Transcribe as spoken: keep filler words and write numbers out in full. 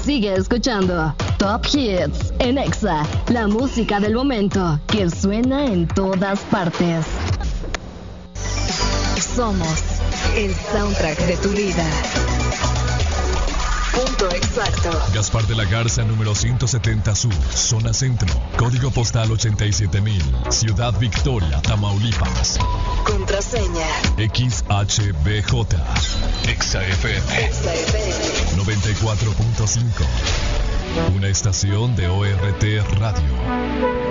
Sigue escuchando Top Hits en Exa, la música del momento que suena en todas partes. Somos el soundtrack de tu vida. Punto exacto. Gaspar de la Garza, número ciento setenta Sur, zona centro. Código postal ochenta y siete mil. Ciudad Victoria, Tamaulipas. Contraseña X H B J. Exa F M. Exa F M noventa y cuatro punto cinco. Una estación de O R T Radio.